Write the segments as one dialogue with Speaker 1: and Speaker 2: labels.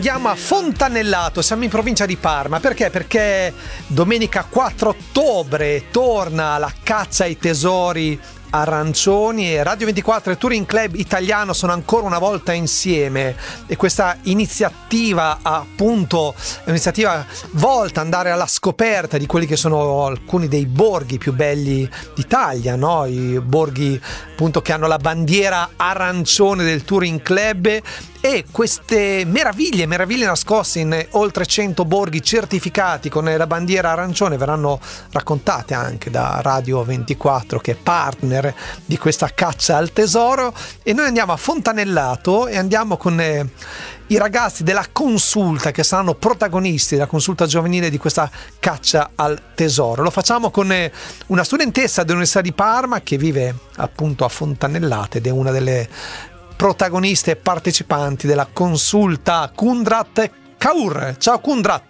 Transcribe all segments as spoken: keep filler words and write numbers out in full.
Speaker 1: Andiamo a Fontanellato, siamo in provincia di Parma. Perché? Perché domenica quattro ottobre torna la caccia ai tesori arancioni e Radio ventiquattro e Touring Club Italiano sono ancora una volta insieme, e questa iniziativa appunto è un'iniziativa volta ad andare alla scoperta di quelli che sono alcuni dei borghi più belli d'Italia, no? I borghi appunto che hanno la bandiera arancione del Touring Club, e queste meraviglie, meraviglie nascoste in oltre cento borghi certificati con la bandiera arancione verranno raccontate anche da Radio ventiquattro, che è partner di questa caccia al tesoro. E noi andiamo a Fontanellato e andiamo con eh, i ragazzi della Consulta, che saranno protagonisti della consulta giovanile di questa caccia al tesoro. Lo facciamo con eh, una studentessa dell'Università di Parma che vive appunto a Fontanellato ed è una delle protagoniste e partecipanti della consulta, Kundrat Kaur. Ciao Kundrat.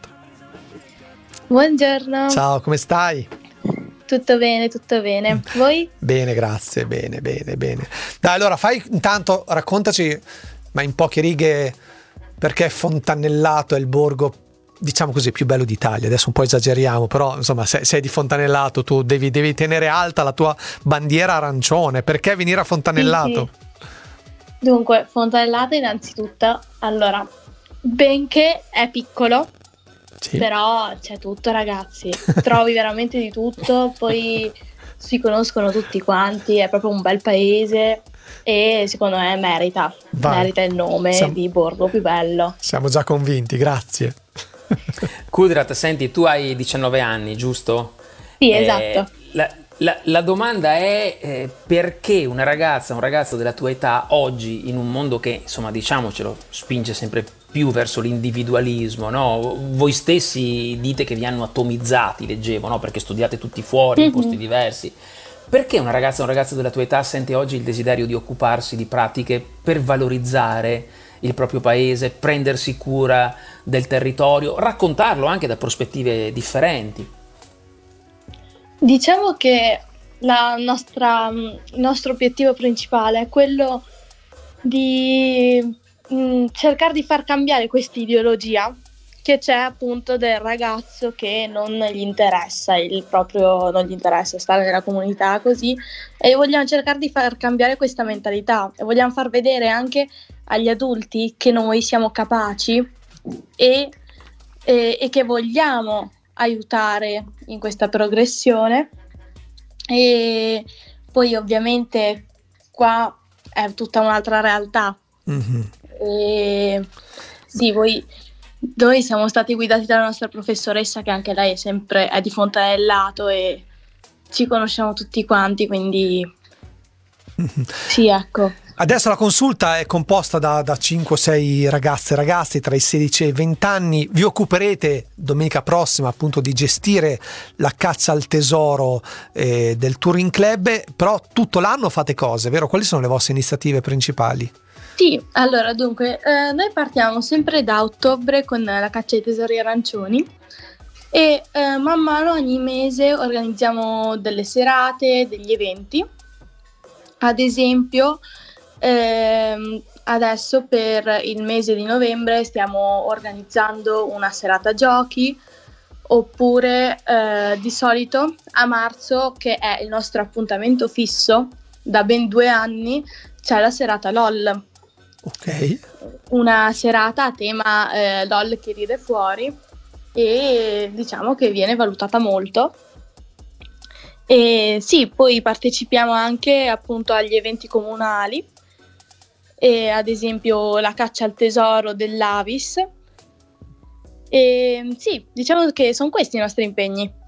Speaker 2: Buongiorno.
Speaker 1: Ciao, come stai?
Speaker 2: Tutto bene, tutto bene. Voi?
Speaker 1: Bene, grazie, bene, bene, bene. Dai, allora fai intanto, raccontaci, ma in poche righe, perché Fontanellato è il borgo, diciamo così, più bello d'Italia. Adesso un po' esageriamo, però insomma, se sei di Fontanellato tu devi, devi tenere alta la tua bandiera arancione. Perché venire a Fontanellato?
Speaker 2: Sì, sì. Dunque, Fontanellato innanzitutto, allora, benché è piccolo, sì, però c'è tutto, ragazzi, trovi veramente di tutto, poi si conoscono tutti quanti, è proprio un bel paese e secondo me merita, Vai. merita il nome Siamo... di borgo più bello.
Speaker 1: Siamo già convinti, grazie.
Speaker 3: Kundrat, senti, tu hai diciannove anni, giusto?
Speaker 2: Sì,
Speaker 3: eh,
Speaker 2: esatto.
Speaker 3: La, la, la domanda è eh, perché una ragazza, un ragazzo della tua età oggi, in un mondo che, insomma, diciamocelo, spinge sempre più verso l'individualismo, no? Voi stessi dite che vi hanno atomizzati, leggevo, no? Perché studiate tutti fuori, mm-hmm. in posti diversi. Perché una ragazza, un ragazzo della tua età sente oggi il desiderio di occuparsi di pratiche per valorizzare il proprio paese, prendersi cura del territorio, raccontarlo anche da prospettive differenti?
Speaker 2: Diciamo che la nostra, il nostro obiettivo principale è quello di mh, cercare di far cambiare questa ideologia che c'è appunto del ragazzo che non gli interessa il proprio, non gli interessa stare nella comunità così, e vogliamo cercare di far cambiare questa mentalità e vogliamo far vedere anche agli adulti che noi siamo capaci e, e, e che vogliamo aiutare in questa progressione. E poi ovviamente qua è tutta un'altra realtà. Mm-hmm. E sì, voi noi siamo stati guidati dalla nostra professoressa, che anche lei è sempre è di Fontanellato e ci conosciamo tutti quanti, quindi mm-hmm. sì, ecco.
Speaker 1: Adesso la consulta è composta da, da cinque o sei ragazze e ragazzi tra i sedici e i venti anni. Vi occuperete domenica prossima appunto di gestire la caccia al tesoro eh, del Touring Club, però tutto l'anno fate cose, vero? Quali sono le vostre iniziative principali?
Speaker 2: Sì, allora dunque, eh, noi partiamo sempre da ottobre con la caccia ai tesori arancioni e eh, man mano ogni mese organizziamo delle serate, degli eventi. Ad esempio, ehm, adesso per il mese di novembre stiamo organizzando una serata giochi, oppure eh, di solito a marzo, che è il nostro appuntamento fisso da ben due anni, c'è la serata LOL.
Speaker 1: Ok.
Speaker 2: Una serata a tema eh, LOL che ride fuori, e diciamo che viene valutata molto. E sì, poi partecipiamo anche appunto agli eventi comunali, e ad esempio la caccia al tesoro dell'Avis. E sì, diciamo che sono questi i nostri impegni.